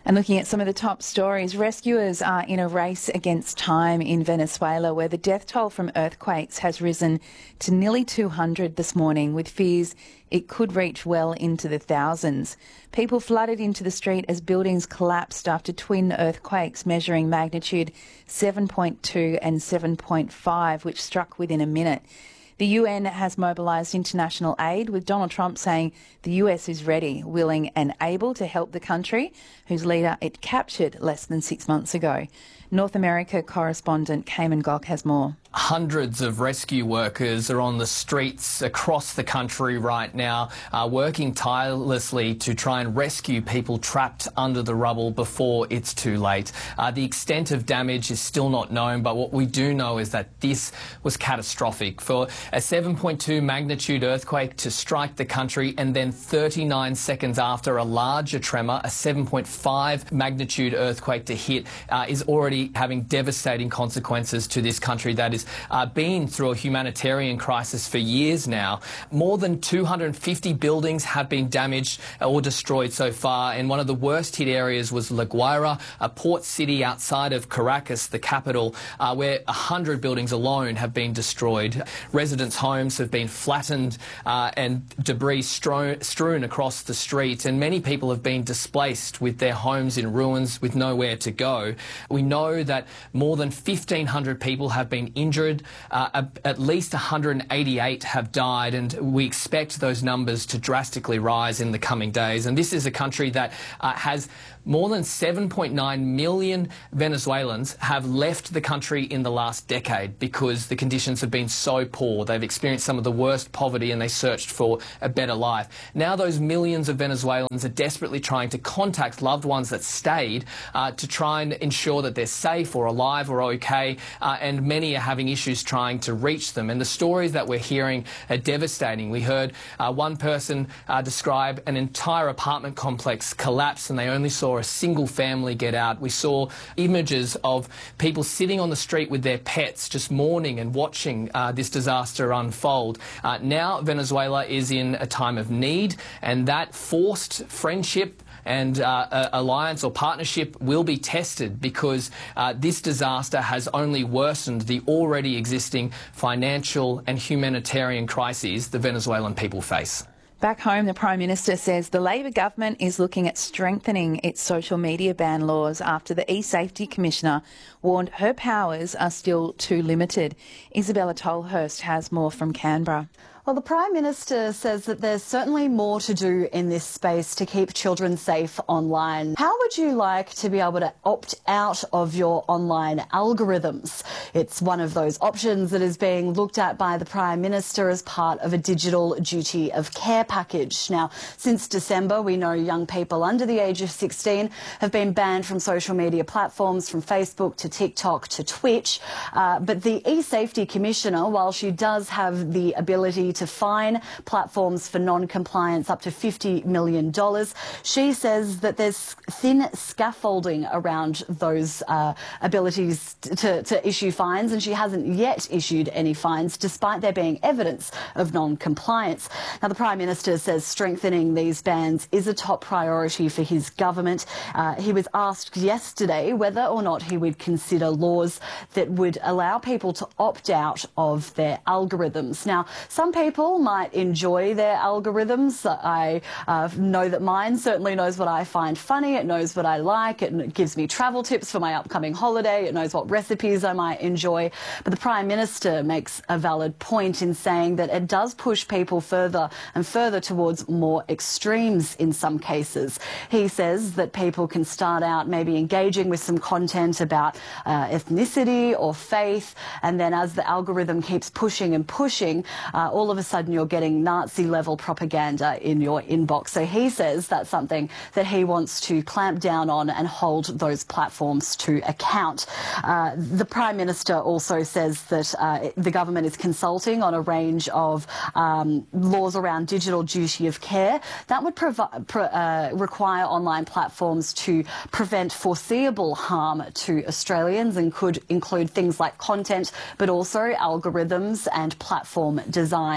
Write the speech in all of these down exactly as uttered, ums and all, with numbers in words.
And looking at some of the top stories, rescuers are in a race against time in Venezuela, where the death toll from earthquakes has risen to nearly two hundred this morning, with fears it could reach well into the thousands. People flooded into the street as buildings collapsed after twin earthquakes measuring magnitude seven point two and seven point five, which struck within a minute. The U N has mobilised international aid, with Donald Trump saying the U S is ready, willing and able to help the country whose leader it captured less than six months ago. North America correspondent Cayman Gok has more. Hundreds of rescue workers are on the streets across the country right now, uh, working tirelessly to try and rescue people trapped under the rubble before it's too late. Uh, the extent of damage is still not known, but what we do know is that this was catastrophic. For a seven point two magnitude earthquake to strike the country and then thirty-nine seconds after a larger tremor, a seven point five magnitude earthquake to hit, uh, is already having devastating consequences to this country that is Uh, been through a humanitarian crisis for years now. More than two hundred fifty buildings have been damaged or destroyed so far, and one of the worst hit areas was La Guaira, a port city outside of Caracas, the capital, uh, where one hundred buildings alone have been destroyed. Residents' homes have been flattened uh, and debris strewn, strewn across the street, and many people have been displaced with their homes in ruins with nowhere to go. We know that more than fifteen hundred people have been injured. Injured, uh, at least one hundred eighty-eight have died, and we expect those numbers to drastically rise in the coming days. And this is a country that uh, has more than seven point nine million Venezuelans have left the country in the last decade because the conditions have been so poor. They've experienced some of the worst poverty and they searched for a better life. Now those millions of Venezuelans are desperately trying to contact loved ones that stayed uh, to try and ensure that they're safe or alive or okay, uh, and many are having issues trying to reach them. And the stories that we're hearing are devastating. We heard uh, one person uh, describe an entire apartment complex collapse and they only saw a single family get out. We saw images of people sitting on the street with their pets just mourning and watching uh, this disaster unfold. Uh, now Venezuela is in a time of need, and that forced friendship and uh, alliance or partnership will be tested because uh, this disaster has only worsened the already existing financial and humanitarian crises the Venezuelan people face. Back home, the Prime Minister says the Labor government is looking at strengthening its social media ban laws after the e-Safety Commissioner warned her powers are still too limited. Isabella Tolhurst has more from Canberra. Well, the Prime Minister says that there's certainly more to do in this space to keep children safe online. How would you like to be able to opt out of your online algorithms? It's one of those options that is being looked at by the Prime Minister as part of a digital duty of care package. Now, since December, we know young people under the age of sixteen have been banned from social media platforms, from Facebook to TikTok to Twitch. Uh, but the e-Safety Commissioner, while she does have the ability to fine platforms for non-compliance up to fifty million dollars, she says that there's thin scaffolding around those uh, abilities to, to issue fines, and she hasn't yet issued any fines despite there being evidence of non-compliance. Now, the Prime Minister says strengthening these bans is a top priority for his government. Uh, he was asked yesterday whether or not he would consider laws that would allow people to opt out of their algorithms. Now, some people might enjoy their algorithms. I uh, know that mine certainly knows what I find funny. It knows what I like. It gives me travel tips for my upcoming holiday. It knows what recipes I might enjoy. But the Prime Minister makes a valid point in saying that it does push people further and further towards more extremes in some cases. He says that people can start out maybe engaging with some content about uh, ethnicity or faith, and then as the algorithm keeps pushing and pushing, uh, all of a sudden you're getting Nazi-level propaganda in your inbox. So he says that's something that he wants to clamp down on and hold those platforms to account. Uh, the Prime Minister also says that uh, the government is consulting on a range of um, laws around digital duty of care that would provi- pro- uh, require online platforms to prevent foreseeable harm to Australians, and could include things like content, but also algorithms and platform design.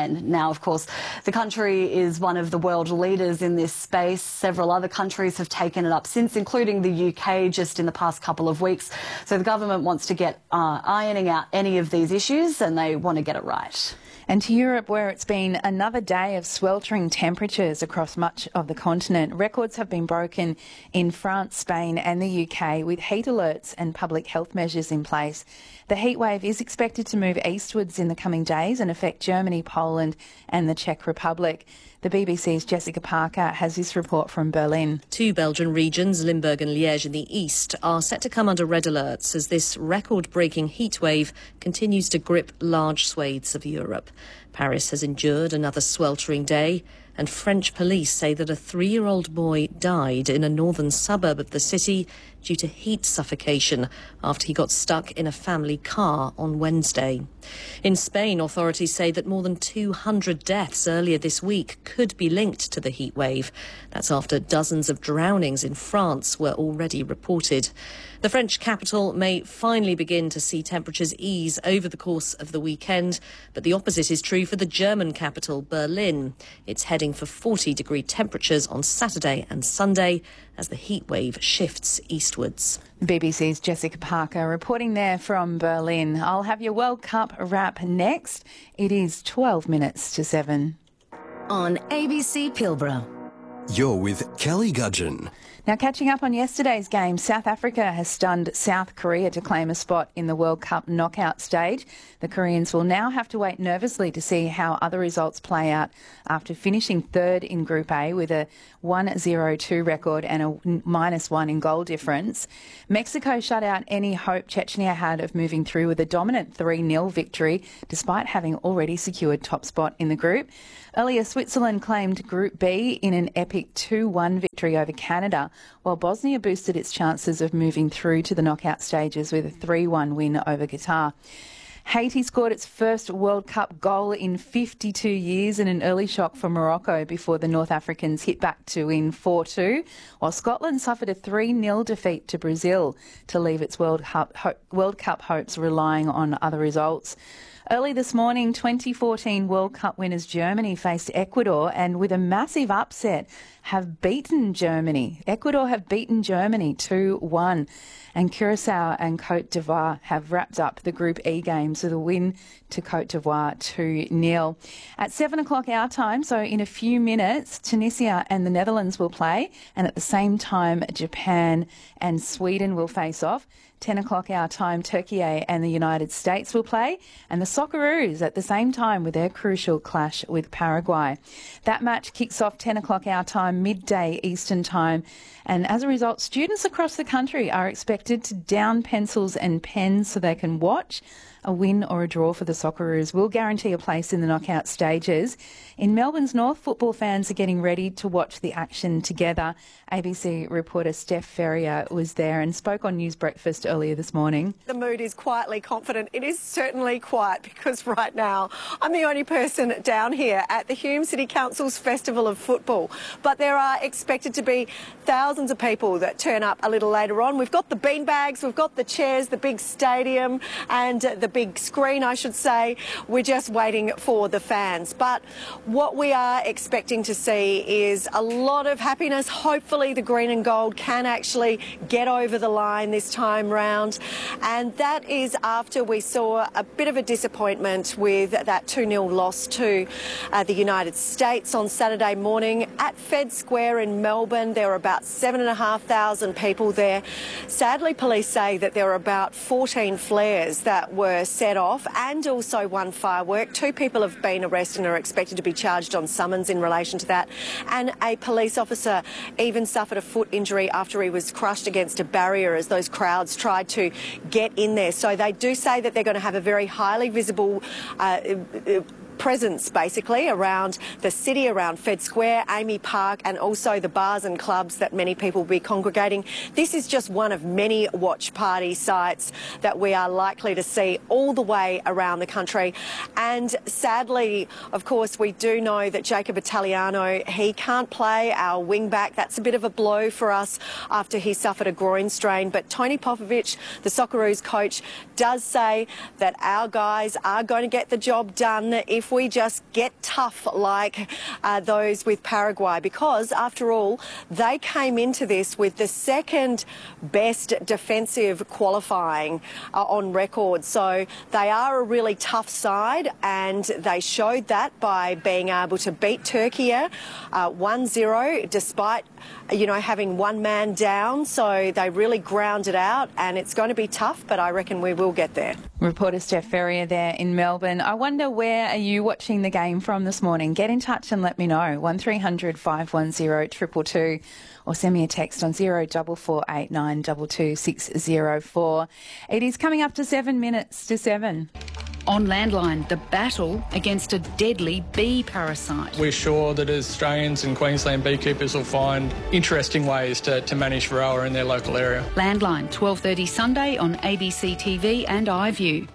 online. Now, of course, the country is one of the world leaders in this space. Several other countries have taken it up since, including the U K just in the past couple of weeks. So the government wants to get uh, ironing out any of these issues, and they want to get it right. And to Europe, where it's been another day of sweltering temperatures across much of the continent. Records have been broken in France, Spain and the U K, with heat alerts and public health measures in place. The heatwave is expected to move eastwards in the coming days and affect Germany, Poland and the Czech Republic. The B B C's Jessica Parker has this report from Berlin. Two Belgian regions, Limburg and Liège in the east, are set to come under red alerts as this record-breaking heatwave continues to grip large swathes of Europe. Paris has endured another sweltering day, and French police say that a three-year-old boy died in a northern suburb of the city due to heat suffocation after he got stuck in a family car on Wednesday. In Spain, authorities say that more than two hundred deaths earlier this week could be linked to the heat wave. That's after dozens of drownings in France were already reported. The French capital may finally begin to see temperatures ease over the course of the weekend, but the opposite is true for the German capital, Berlin. It's heading for forty degree temperatures on Saturday and Sunday as the heat wave shifts eastwards. B B C's Jessica Parker reporting there from Berlin. I'll have your World Cup wrap next. It is twelve minutes to seven. On A B C Pilbara. You're with Kelly Gudgeon. Now, catching up on yesterday's game, South Africa has stunned South Korea to claim a spot in the World Cup knockout stage. The Koreans will now have to wait nervously to see how other results play out after finishing third in Group A with a one zero two record and a minus one in goal difference. Mexico shut out any hope Chechnya had of moving through with a dominant three nil victory, despite having already secured top spot in the group. Earlier, Switzerland claimed Group B in an epic two one victory over Canada, while Bosnia boosted its chances of moving through to the knockout stages with a three one win over Qatar. Haiti scored its first World Cup goal in fifty-two years in an early shock for Morocco before the North Africans hit back to win four two, while Scotland suffered a three nil defeat to Brazil to leave its World Cup, ho- World Cup hopes relying on other results. Early this morning, twenty fourteen World Cup winners Germany faced Ecuador and with a massive upset have beaten Germany. Ecuador have beaten Germany two one, and Curacao and Cote d'Ivoire have wrapped up the Group E games with a win to Cote d'Ivoire two nil. At seven o'clock our time, so in a few minutes, Tunisia and the Netherlands will play, and at the same time Japan and Sweden will face off. ten o'clock our time, Turkey and the United States will play, and the Socceroos at the same time with their crucial clash with Paraguay. That match kicks off ten o'clock our time, midday Eastern time, and as a result, students across the country are expected to down pencils and pens so they can watch. A win or a draw for the Socceroos will guarantee a place in the knockout stages. In Melbourne's North, football fans are getting ready to watch the action together. A B C reporter Steph Ferrier was there and spoke on News Breakfast earlier this morning. The mood is quietly confident. It is certainly quiet because right now I'm the only person down here at the Hume City Council's Festival of Football. But there are expected to be thousands of people that turn up a little later on. We've got the beanbags, we've got the chairs, the big stadium and the big screen, I should say. We're just waiting for the fans. But what we are expecting to see is a lot of happiness. Hopefully the green and gold can actually get over the line this time round. And that is after we saw a bit of a disappointment with that two nil loss to uh, the United States on Saturday morning at Fed Square in Melbourne. There were about seven and a half thousand people there. Sadly, police say that there were about fourteen flares that were set off and also one firework. Two people have been arrested and are expected to be charged on summons in relation to that. And a police officer even suffered a foot injury after he was crushed against a barrier as those crowds tried to get in there. So they do say that they're going to have a very highly visible uh, presence basically around the city, around Fed Square, Amy Park and also the bars and clubs that many people will be congregating. This is just one of many watch party sites that we are likely to see all the way around the country. And sadly, of course, we do know that Jacob Italiano, he can't play, our wing back. That's a bit of a blow for us after he suffered a groin strain. But Tony Popovic, the Socceroos coach, does say that our guys are going to get the job done if if we just get tough like uh, those with Paraguay, because after all, they came into this with the second best defensive qualifying uh, on record. So they are a really tough side, and they showed that by being able to beat Turkey uh, one zero despite, you know, having one man down. So they really ground it out, and it's going to be tough, but I reckon we will get there. Reporter Steph Ferrier there in Melbourne. I wonder, where are you watching the game from this morning? Get in touch and let me know. one three hundred five one zero two two two or send me a text on zero four four eight nine two two six zero four. It is coming up to seven minutes to seven. On Landline, the battle against a deadly bee parasite. We're sure that Australians and Queensland beekeepers will find interesting ways to, to manage Varroa in their local area. Landline, twelve thirty Sunday on A B C T V and iView.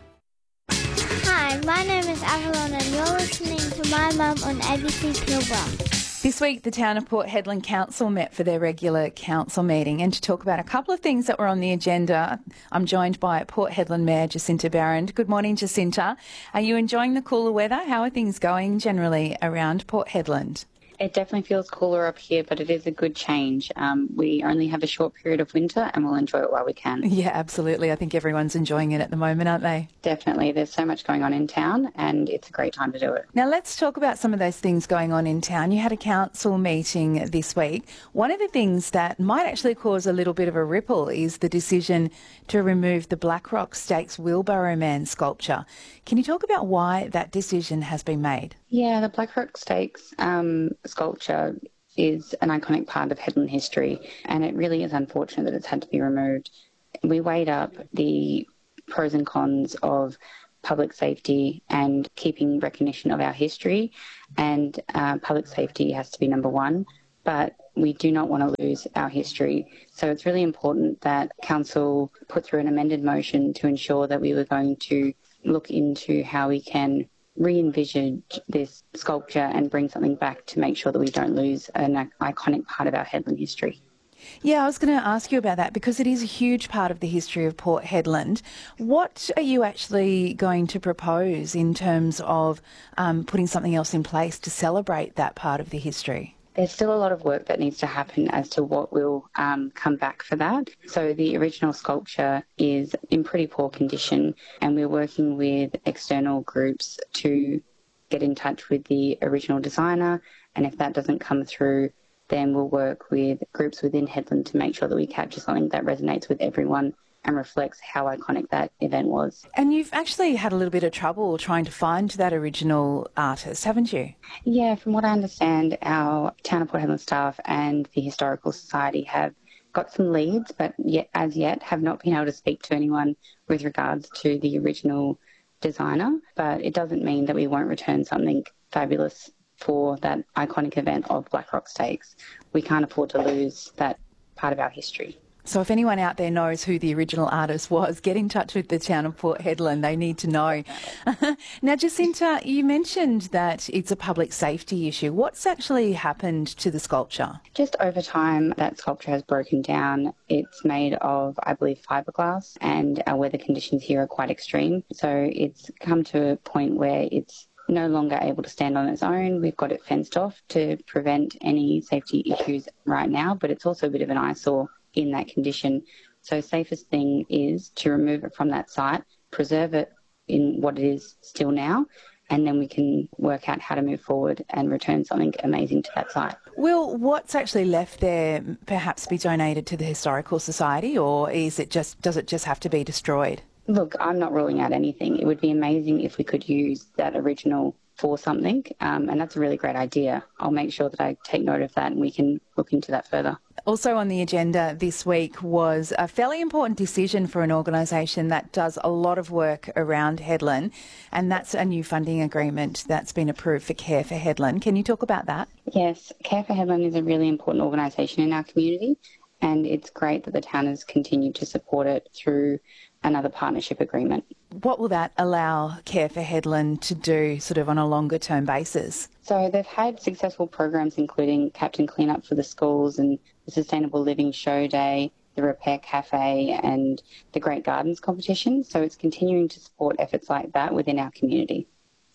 Hi, my name is Avalon and you're listening to My Mum on A B C Pilbara. This week, the Town of Port Hedland Council met for their regular council meeting, and to talk about a couple of things that were on the agenda, I'm joined by Port Hedland Mayor Jacinta Barrand. Good morning, Jacinta. Are you enjoying the cooler weather? How are things going generally around Port Hedland? It definitely feels cooler up here, but it is a good change. Um, we only have a short period of winter and we'll enjoy it while we can. Yeah, absolutely. I think everyone's enjoying it at the moment, aren't they? Definitely. There's so much going on in town and it's a great time to do it. Now, let's talk about some of those things going on in town. You had a council meeting this week. One of the things that might actually cause a little bit of a ripple is the decision to remove the Blackrock Stakes Wheelbarrow Man sculpture. Can you talk about why that decision has been made? Yeah, the Blackrock Stakes um, sculpture is an iconic part of Hedland history, and it really is unfortunate that it's had to be removed. We weighed up the pros and cons of public safety and keeping recognition of our history, and uh, public safety has to be number one, but we do not want to lose our history. So it's really important that Council put through an amended motion to ensure that we were going to look into how we can re-envisage this sculpture and bring something back to make sure that we don't lose an iconic part of our Hedland history. Yeah, I was going to ask you about that because it is a huge part of the history of Port Hedland. What are you actually going to propose in terms of um, putting something else in place to celebrate that part of the history? There's still a lot of work that needs to happen as to what will um, come back for that. So the original sculpture is in pretty poor condition, and we're working with external groups to get in touch with the original designer, and if that doesn't come through, then we'll work with groups within Hedland to make sure that we capture something that resonates with everyone and reflects how iconic that event was. And you've actually had a little bit of trouble trying to find that original artist, haven't you? Yeah, from what I understand, our Town of Port Hedland staff and the Historical Society have got some leads, but yet, as yet have not been able to speak to anyone with regards to the original designer. But it doesn't mean that we won't return something fabulous for that iconic event of Blackrock Stakes. We can't afford to lose that part of our history. So if anyone out there knows who the original artist was, get in touch with the Town of Port Hedland. They need to know. Now, Jacinta, you mentioned that it's a public safety issue. What's actually happened to the sculpture? Just over time, that sculpture has broken down. It's made of, I believe, fiberglass, and our weather conditions here are quite extreme. So it's come to a point where it's no longer able to stand on its own. We've got it fenced off to prevent any safety issues right now, but it's also a bit of an eyesore in that condition. So safest thing is to remove it from that site, preserve it in what it is still now, and then we can work out how to move forward and return something amazing to that site. Will what's actually left there perhaps be donated to the Historical Society, or is it just does it just have to be destroyed? Look, I'm not ruling out anything. It would be amazing if we could use that original for something, um, and that's a really great idea. I'll make sure that I take note of that and we can look into that further. Also on the agenda this week was a fairly important decision for an organisation that does a lot of work around Hedland, and that's a new funding agreement that's been approved for Care for Hedland. Can you talk about that? Yes, Care for Hedland is a really important organisation in our community, and it's great that the town has continued to support it through another partnership agreement. What will that allow Care for Hedland to do sort of on a longer term basis? So they've had successful programs including Captain Cleanup for the schools and the Sustainable Living Show Day, the Repair Cafe and the Great Gardens competition. So it's continuing to support efforts like that within our community.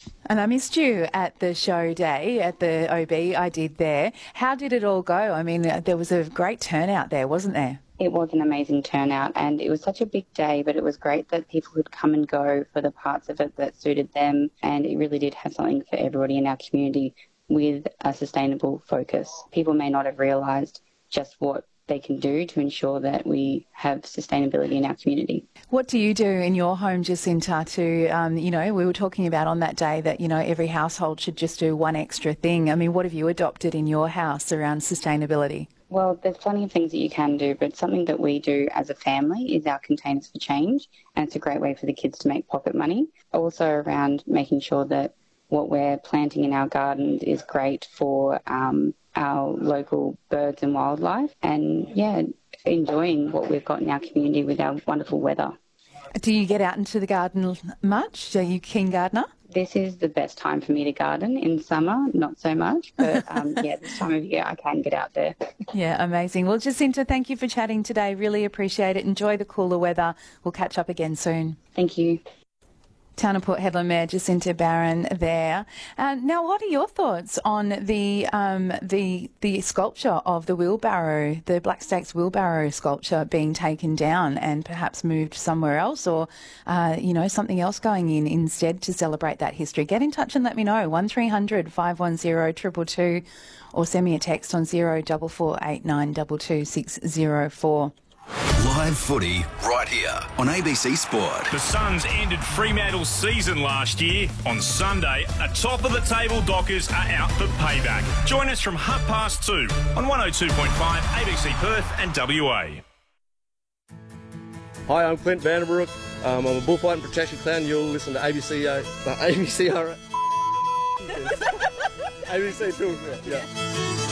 And I missed you at the show day, at the O B I did there. How did it all go? I mean, there was a great turnout there, wasn't there? It was an amazing turnout, and it was such a big day, but it was great that people could come and go for the parts of it that suited them, and it really did have something for everybody in our community with a sustainable focus. People may not have realised just what they can do to ensure that we have sustainability in our community. What do you do in your home, Jacinta, to, um, you know, we were talking about on that day that, you know, every household should just do one extra thing. I mean, what have you adopted in your house around sustainability? Well, there's plenty of things that you can do, but something that we do as a family is our Containers for Change, and it's a great way for the kids to make pocket money. Also around making sure that what we're planting in our gardens is great for um, our local birds and wildlife, and, yeah, enjoying what we've got in our community with our wonderful weather. Do you get out into the garden much? Are you a keen gardener? This is the best time for me to garden. In summer, not so much, but um, yeah, this time of year I can get out there. Yeah, amazing. Well, Jacinta, thank you for chatting today. Really appreciate it. Enjoy the cooler weather. We'll catch up again soon. Thank you. Town of Port Hedland Mayor Jacinta Barron there. Uh, now, what are your thoughts on the um, the the sculpture of the wheelbarrow, the Black Stakes wheelbarrow sculpture being taken down and perhaps moved somewhere else, or uh, you know, something else going in instead to celebrate that history? Get in touch and let me know. One three hundred five one zero two two two, or send me a text on zero four four eight nine two two six zero four. Live footy right here on A B C Sport. The Suns ended Fremantle's season last year. On Sunday, a top-of-the-table Dockers are out for payback. Join us from half past two on one oh two point five A B C Perth and W A. Hi, I'm Clint Vanderbroek. Um, I'm a bullfight and protection clown. You'll listen to A B C, uh, A B C, A B C Talk, yeah.